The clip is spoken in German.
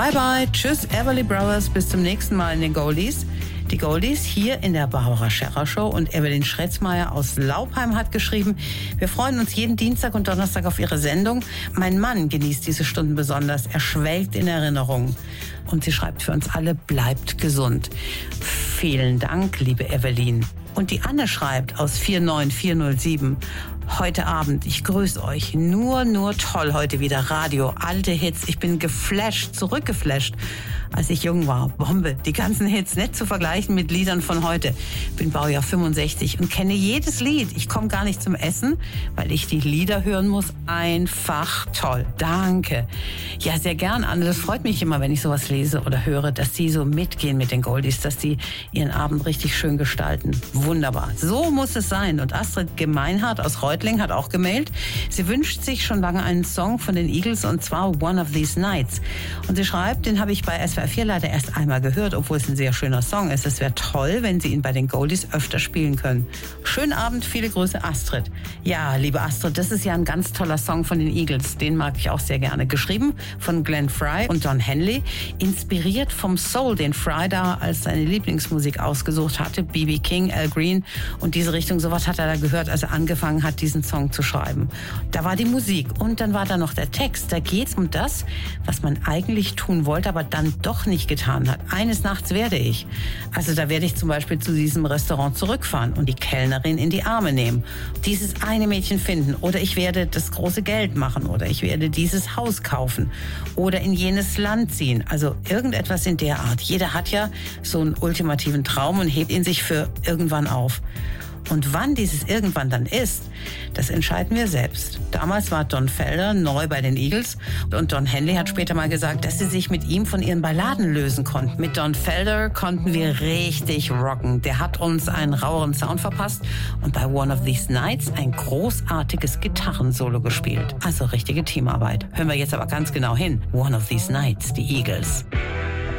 Bye-bye, tschüss Everly Brothers, bis zum nächsten Mal in den Goldies. Die Goldies hier in der Barbara Scherrer Show und Evelyn Schretzmeier aus Laupheim hat geschrieben, wir freuen uns jeden Dienstag und Donnerstag auf Ihre Sendung. Mein Mann genießt diese Stunden besonders, er schwelgt in Erinnerungen. Und sie schreibt für uns alle, bleibt gesund. Vielen Dank, liebe Evelyn. Und die Anne schreibt aus 49407, heute Abend, ich grüße euch. Nur toll heute wieder Radio, alte Hits. Ich bin geflasht, zurückgeflasht, als ich jung war. Bombe, die ganzen Hits, nicht zu vergleichen mit Liedern von heute. Bin Baujahr 65 und kenne jedes Lied. Ich komme gar nicht zum Essen, weil ich die Lieder hören muss. Einfach toll. Danke. Ja, sehr gern, Anne. Das freut mich immer, wenn ich sowas lese oder höre, dass die so mitgehen mit den Goldies, dass die ihren Abend richtig schön gestalten. Wunderbar. So muss es sein. Und Astrid Gemeinhardt aus Reutling hat auch gemailt. Sie wünscht sich schon lange einen Song von den Eagles und zwar One of These Nights. Und sie schreibt, den habe ich bei SWR 4 leider erst einmal gehört, obwohl es ein sehr schöner Song ist. Es wäre toll, wenn Sie ihn bei den Goldies öfter spielen können. Schönen Abend, viele Grüße, Astrid. Ja, liebe Astrid, das ist ja ein ganz toller Song von den Eagles. Den mag ich auch sehr gerne. Geschrieben von Glenn Frey und Don Henley. Inspiriert vom Soul, den Frey da als seine Lieblingsmusik ausgesucht hatte. B.B. King, Al Green und diese Richtung. Sowas hat er da gehört, als er angefangen hat, diesen Song zu schreiben. Da war die Musik und dann war da noch der Text. Da geht es um das, was man eigentlich tun wollte, aber dann doch nicht getan hat. Eines Nachts werde ich. Also da werde ich zum Beispiel zu diesem Restaurant zurückfahren und die Kellnerin in die Arme nehmen. Dieses eine Mädchen finden oder ich werde das große Geld machen oder ich werde dieses Haus kaufen oder in jenes Land ziehen. Also irgendetwas in der Art. Jeder hat ja so einen ultimativen Traum und hebt ihn sich für irgendwann auf. Und wann dieses irgendwann dann ist, das entscheiden wir selbst. Damals war Don Felder neu bei den Eagles und Don Henley hat später mal gesagt, dass sie sich mit ihm von ihren Balladen lösen konnten. Mit Don Felder konnten wir richtig rocken. Der hat uns einen raueren Sound verpasst und bei One of These Nights ein großartiges Gitarrensolo gespielt. Also richtige Teamarbeit. Hören wir jetzt aber ganz genau hin. One of These Nights, die Eagles.